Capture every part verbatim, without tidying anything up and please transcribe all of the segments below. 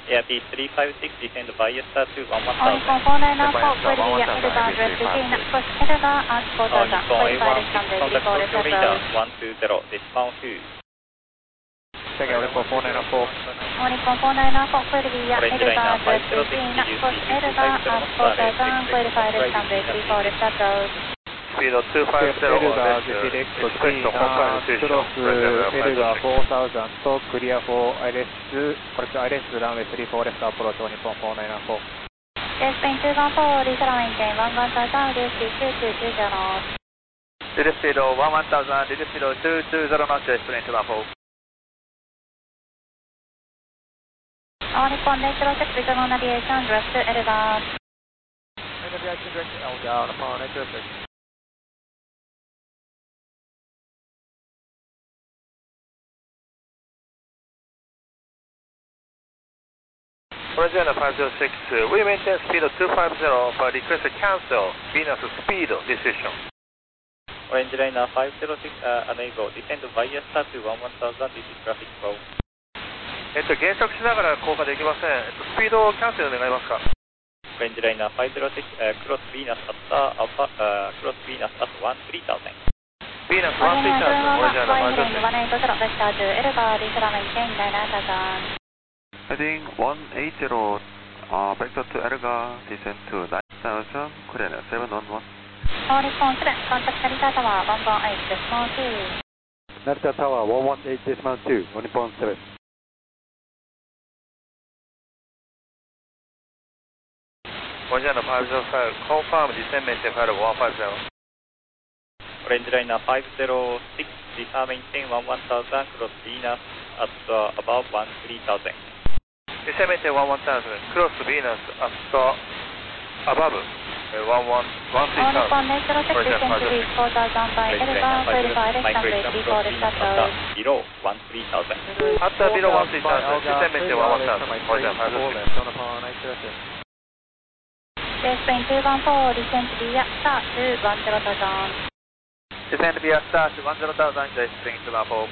Air P three five six, descend via star to one one On thousand. four nine four, will be Elgar, direct to China, cross Elgar at four thousand, qualified as runway three four, contact Tokyo radar one two zero, decimal two. Check out for four nine four. On four nine four, will be Elgar, direct to China, cross Elgar at four thousand, qualified as runway three four, approach. Speed of two five zero, Elgar, direct to China, cross Elgar four thousand, to clear for I L S, correct I L S runway three four left approach on Nippon four nine four. Yes, Spain two one four, diesel maintain one one thousand, reduce speed two two two zero. Reduce speed of one one thousand, reduce speed of two two zero knots, Spain two one four. On Nippon Metro six, visual on aviation, direct to Elgar. Aviation direct to Elgar, Nippon Metro six. Regina five zero six, uh, we maintain speed of two five zero, but request to cancel Venus speed decision. Orange Liner five zero six, uh, unable, descend via star to one one thousand, this is traffic flow. えっと、減速しながら降下できません。えっと、スピードをキャンセル願いますか。 Orange Liner five zero six, uh, cross Venus at star alpha, uh, cross Venus at one three thousand. Venus one three thousand, Orange Liner five zero six. one eight zero, vector to Elgar, diesel maintain nine thousand. Heading one eight zero, uh, vector to Elgar, descend to nine thousand, clearance seven one one. On Nippon seven, contact Narita Tower one one eight decimal two. Narita Tower one one eight decimal two, on Nippon seven. Orange Liner five zero five, confirm descent maintain flight of one five zero. Orange Liner five zero six, descend maintain one one thousand, cross Venus at uh, above one three thousand. Descend maintain one one thousand, cross Venus at above one one one three On thousand. Nippon Metro six, descend to reach four thousand by Elgar, qualified as runway three four, approach. Below one three thousand. After below one three thousand, descend maintain one one thousand, Orange Liner five zero six. Yes, Spain two one four, descend via star to one zero thousand. Descend via star to one zero thousand, Spain two one four.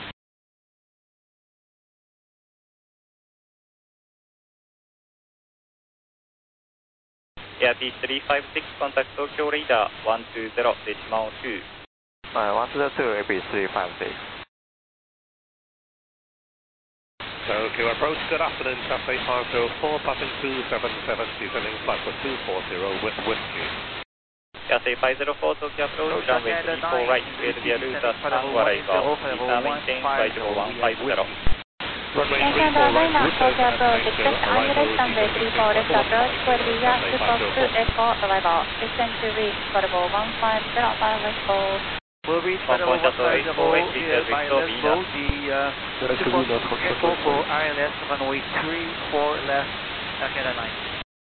Air P three five six, contact Tokyo radar one two zero, decimal two. Uh, one two zero two, A P three five six. Tokyo approach, good afternoon, Cathay five zero four, passing two seven seven, descending flight for two four zero with Whiskey. Cathay five zero four, Tokyo approach, runway three four right, clear via route at San arrival, descend maintain flight level one five zero. Maintain the line up, Tokyo approach, expect I L S runway three four left approach, clear via Super two Echo arrival, descend to reach level one five zero by West Coast. We'll reach level one five zero by level the uh, Super Echo for I L S runway three four left, Canada line.